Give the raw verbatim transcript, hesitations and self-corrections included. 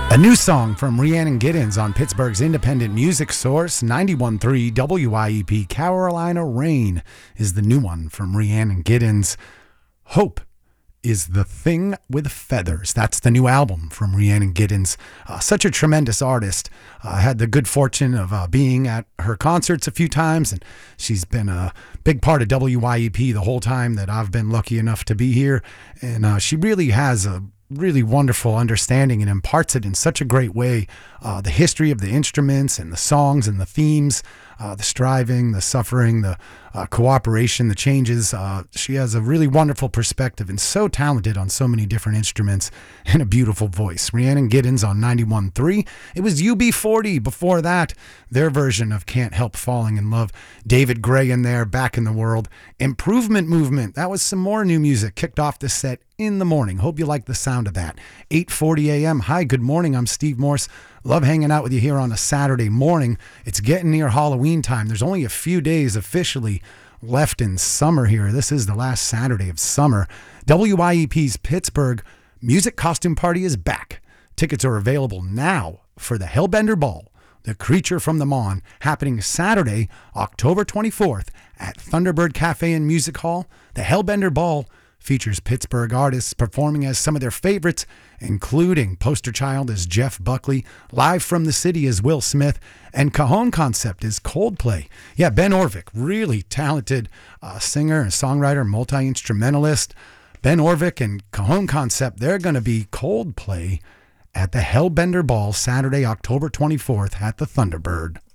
A new song from Rhiannon Giddens on Pittsburgh's independent music source, ninety-one point three W I E P. Carolina Rain is the new one from Rhiannon Giddens. Hope is the Thing with Feathers. That's the new album from Rhiannon Giddens. Uh, such a tremendous artist. I uh, had the good fortune of uh, being at her concerts a few times, and she's been a big part of W I E P the whole time that I've been lucky enough to be here. And uh, she really has a really wonderful understanding and imparts it in such a great way. Uh, the history of the instruments and the songs and the themes, uh, the striving, the suffering, the uh, cooperation, the changes. Uh, she has a really wonderful perspective and so talented on so many different instruments and a beautiful voice. Rhiannon Giddens on ninety-one point three. It was U B forty before that, their version of Can't Help Falling in Love. David Gray in there, Back in the World. Improvement Movement. That was some more new music. Kicked off the set in the morning. Hope you like the sound of that. eight forty a.m. Hi, good morning. I'm Steve Morse. Love hanging out with you here on a Saturday morning. It's getting near Halloween time. There's only a few days officially left in summer here. This is the last Saturday of summer. W I E P's Pittsburgh Music Costume Party is back. Tickets are available now for the Hellbender Ball, the Creature from the Mon, happening Saturday, October twenty-fourth at Thunderbird Cafe and Music Hall. The Hellbender Ball features Pittsburgh artists performing as some of their favorites, including Poster Child as Jeff Buckley, Live from the City as Will Smith, and Cajon Concept as Coldplay. Yeah, Ben Orvik, really talented uh, singer and songwriter, multi-instrumentalist. Ben Orvik and Cajon Concept, they're going to be Coldplay at the Hellbender Ball Saturday, October twenty-fourth at the Thunderbird.